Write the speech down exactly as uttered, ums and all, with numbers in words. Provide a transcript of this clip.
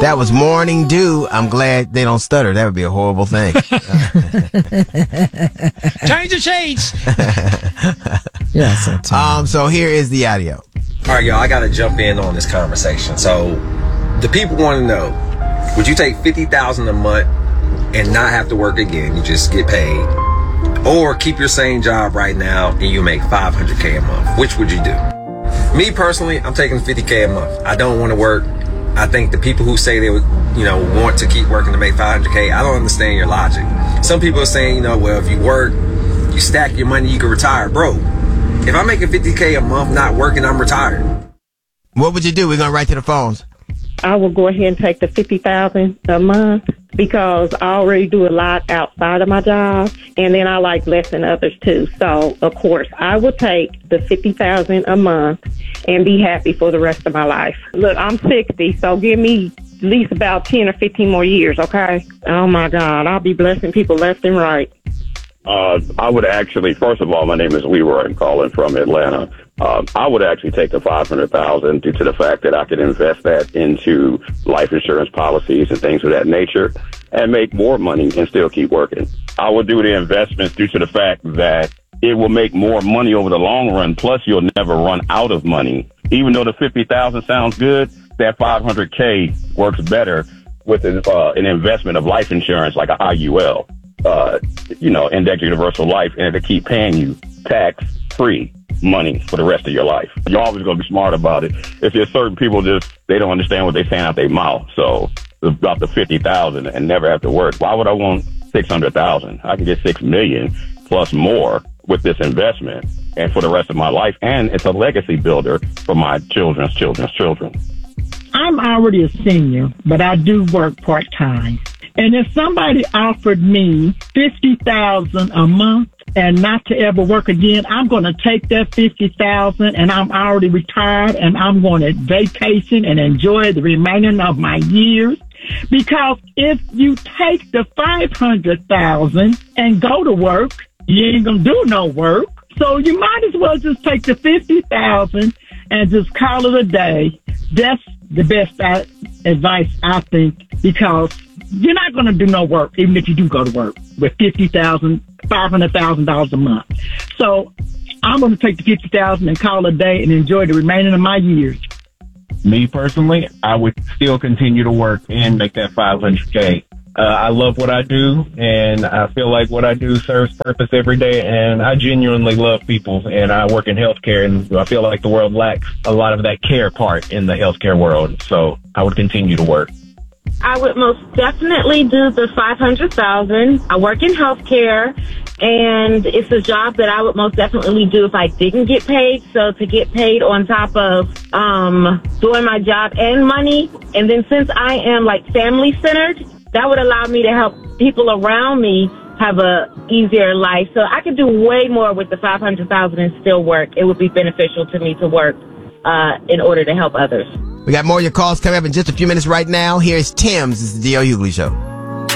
That was Morning Dew. I'm glad they don't stutter. That would be a horrible thing. Change the shades. Yes. Um. So here is the audio. All right, y'all. I gotta jump in on this conversation. So, the people want to know: would you take fifty thousand a month and not have to work again? You just get paid, or keep your same job right now and you make five hundred K a month? Which would you do? Me personally, I'm taking fifty K a month. I don't want to work. I think the people who say they would, you know, want to keep working to make five hundred K, I don't understand your logic. Some people are saying, you know, well, if you work, you stack your money, you can retire. Bro, if I'm making fifty K a month not working, I'm retired. What would you do? We're going to write to the phones. I will go ahead and take the fifty thousand a month because I already do a lot outside of my job, and then I like blessing others too. So, of course, I will take the fifty thousand a month and be happy for the rest of my life. Look, I'm sixty, so give me at least about ten or fifteen more years, okay? Oh, my God, I'll be blessing people left and right. Uh, I would actually, first of all, my name is Leroy. I'm calling from Atlanta. Um, I would actually take the five hundred thousand due to the fact that I could invest that into life insurance policies and things of that nature and make more money and still keep working. I would do the investments due to the fact that it will make more money over the long run. Plus, you'll never run out of money. Even though the fifty thousand sounds good, that five hundred K works better with an, uh, an investment of life insurance like a I U L, uh, you know, Index Universal Life, and it'll keep paying you tax-free money for the rest of your life. You're always going to be smart about it. If there's certain people just, they don't understand what they're saying out their mouth. So about the fifty thousand and never have to work. Why would I want six hundred thousand? I can get six million plus more with this investment and for the rest of my life. And it's a legacy builder for my children's children's children. I'm already a senior, but I do work part-time. And if somebody offered me fifty thousand dollars a month and not to ever work again, I'm going to take that fifty thousand dollars, and I'm already retired, and I'm going to vacation and enjoy the remaining of my years. Because if you take the five hundred thousand dollars and go to work, you ain't going to do no work. So you might as well just take the fifty thousand dollars and just call it a day. That's the best advice, I think, because you're not going to do no work, even if you do go to work, with fifty thousand dollars, five hundred thousand dollars a month. So I'm going to take the fifty thousand dollars and call it a day and enjoy the remaining of my years. Me personally, I would still continue to work and make that five hundred K. Uh, I love what I do, and I feel like what I do serves purpose every day, and I genuinely love people, and I work in healthcare, and I feel like the world lacks a lot of that care part in the healthcare world, so I would continue to work. I would most definitely do the five hundred thousand dollars. I work in healthcare, and it's a job that I would most definitely do if I didn't get paid. So to get paid on top of um, doing my job and money, and then since I am like family centered, that would allow me to help people around me have a easier life. So I could do way more with the five hundred thousand dollars and still work. It would be beneficial to me to work uh, in order to help others. We got more of your calls coming up in just a few minutes right now. Here's Tim's. This is the D L Hughley Show.